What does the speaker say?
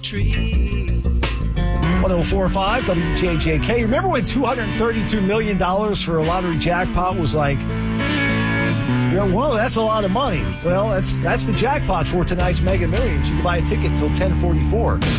tree. 104.5 WJJK. Remember when $232 million for a lottery jackpot was like, whoa, that's a lot of money. Well, that's the jackpot for tonight's Mega Millions. You can buy a ticket until 10:44.